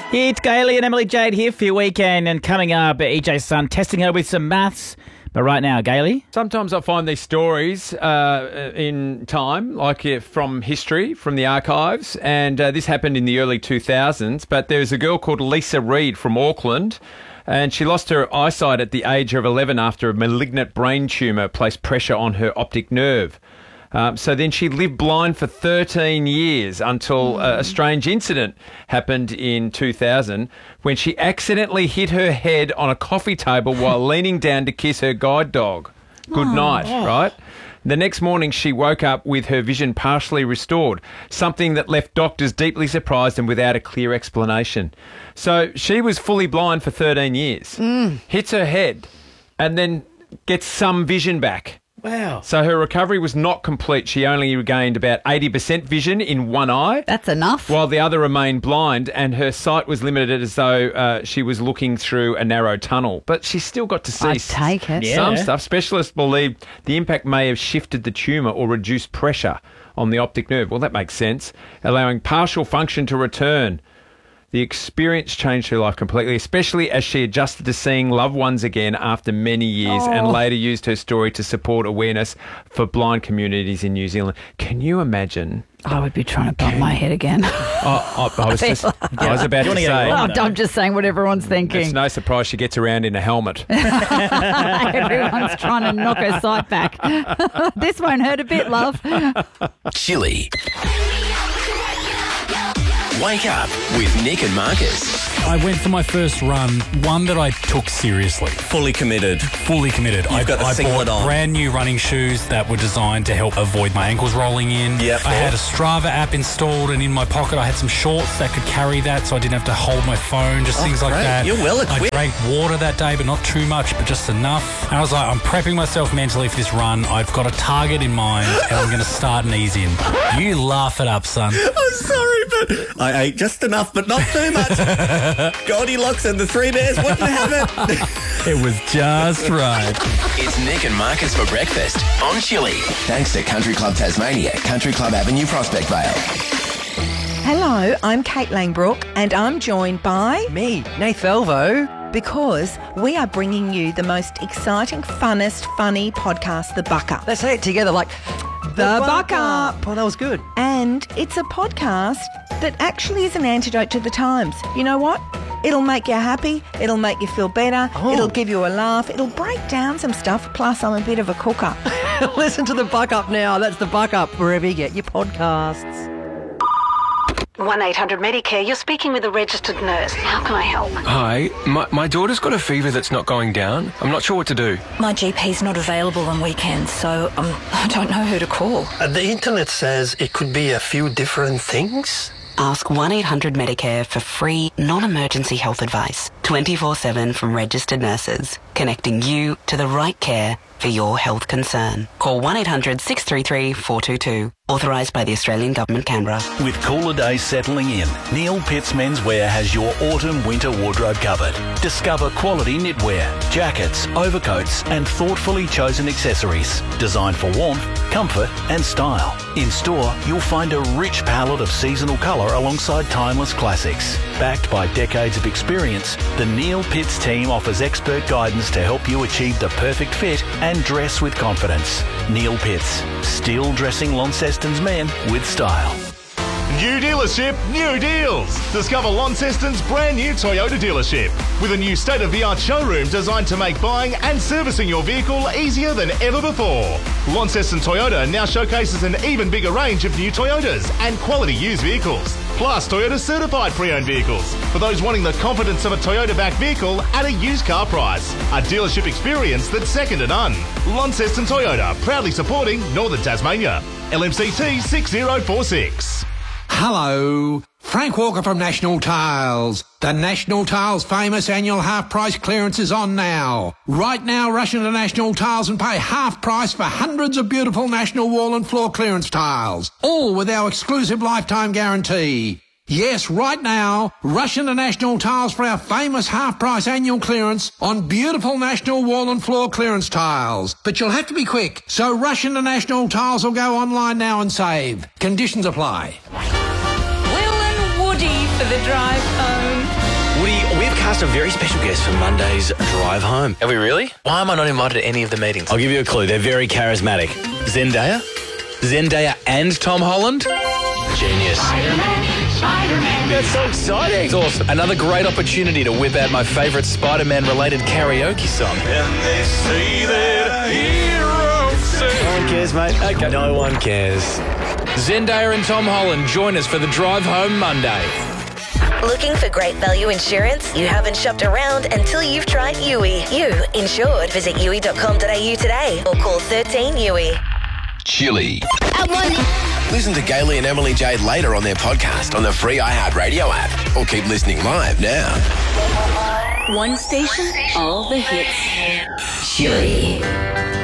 It's Gailey and Emily Jade here for your weekend, and coming up, EJ's son testing her with some maths. But right now, Gailey? Sometimes I find these stories in time, like from history, from the archives, and this happened in the early 2000s. But there's a girl called Lisa Reed from Auckland, and she lost her eyesight at the age of 11 after a malignant brain tumour placed pressure on her optic nerve. So then she lived blind for 13 years until a strange incident happened in 2000 when she accidentally hit her head on a coffee table while leaning down to kiss her guide dog. Good night, right? The next morning, she woke up with her vision partially restored, something that left doctors deeply surprised and without a clear explanation. So she was fully blind for 13 years, hits her head, and then gets some vision back. Wow. So her recovery was not complete. She only regained about 80% vision in one eye. That's enough. While the other remained blind, and her sight was limited as though she was looking through a narrow tunnel. But she still got to see I'd take it. some stuff. Specialists believe the impact may have shifted the tumour or reduced pressure on the optic nerve. Well, that makes sense, allowing partial function to return. The experience changed her life completely, especially as she adjusted to seeing loved ones again after many years and later used her story to support awareness for blind communities in New Zealand. Can you imagine? I would be trying to bump my head again. I was about to say. I'm just saying what everyone's thinking. It's no surprise she gets around in a helmet. Everyone's trying to knock her sight back. This won't hurt a bit, love. Chili. Wake up with Nick and Marcus. I went for my first run, one that I took seriously. Fully committed. I got the singlet bought on. brand new running shoes that were designed to help avoid my ankles rolling in. Yep. I had a Strava app installed, and in my pocket I had some shorts that could carry that, so I didn't have to hold my phone, just things like great. that. You're well I equipped. drank water that day, but not too much, but just enough. And I was like, I'm prepping myself mentally for this run. I've got a target in mind, and I'm going to start and ease in. You laugh it up, son. I'm sorry, but I ate just enough, but not too much. Goldilocks and the Three Bears wouldn't have it. It was just right. It's Nick and Marcus for breakfast on Chili. Thanks to Country Club Tasmania, Country Club Avenue, Prospect Vale. Hello, I'm Kate Langbrook and I'm joined by... Me, Nath Elvo. Because we are bringing you the most exciting, funnest, funny podcast, The Buck Up. Let's say it together like... The Buck Up. Oh, that was good. And it's a podcast that actually is an antidote to the times. You know what? It'll make you happy. It'll make you feel better. Oh. It'll give you a laugh. It'll break down some stuff. Plus, I'm a bit of a cooker. Listen to The Buck Up now. That's The Buck Up, wherever you get your podcasts. 1-800-Medicare, you're speaking with a registered nurse. How can I help? Hi, my daughter's got a fever that's not going down. I'm not sure what to do. My GP's not available on weekends, so I don't know who to call. The internet says it could be a few different things. Ask 1-800-Medicare for free, non-emergency health advice. 24/7 from registered nurses, connecting you to the right care for your health concern. Call 1-800-633-422. Authorised by the Australian Government, Canberra. With cooler days settling in, Neil Pitts Menswear has your autumn-winter wardrobe covered. Discover quality knitwear, jackets, overcoats and thoughtfully chosen accessories designed for warmth, comfort and style. In store, you'll find a rich palette of seasonal colour alongside timeless classics. Backed by decades of experience, the Neil Pitts team offers expert guidance to help you achieve the perfect fit and dress with confidence. Neil Pitts, still dressing Launceston's men with style. New dealership, new deals. Discover Launceston's brand new Toyota dealership with a new state-of-the-art showroom designed to make buying and servicing your vehicle easier than ever before. Launceston Toyota now showcases an even bigger range of new Toyotas and quality used vehicles. Plus Toyota certified pre-owned vehicles for those wanting the confidence of a Toyota-backed vehicle at a used car price. A dealership experience that's second to none. Launceston Toyota, proudly supporting Northern Tasmania. LMCT 6046. Hello, Frank Walker from National Tiles. The National Tiles famous annual half price clearance is on now. Right now, rush into National Tiles and pay half price for hundreds of beautiful National wall and floor clearance tiles, all with our exclusive lifetime guarantee. Yes, right now, rush into National Tiles for our famous half-price annual clearance on beautiful National wall and floor clearance tiles. But you'll have to be quick, so rush into National Tiles or go online now and save. Conditions apply. Will and Woody for the drive home. podcast a very special guest for Monday's drive home. Are we really? Why am I not invited to any of the meetings? I'll give you a clue. They're very charismatic. Zendaya and Tom Holland. Genius. Spider-Man. That's so exciting. It's awesome. Another great opportunity to whip out my favourite Spider-Man related karaoke song. And they say that heroes say... No one cares, mate. Okay. No one cares. Zendaya and Tom Holland join us for the drive home Monday. Looking for great value insurance? You haven't shopped around until you've tried Yui. You insured. Visit yui.com.au today or call 13 Yui. Chili. Listen to Gailey and Emily Jade later on their podcast on the free iHeartRadio app or keep listening live now. One station, all the hits. Chili.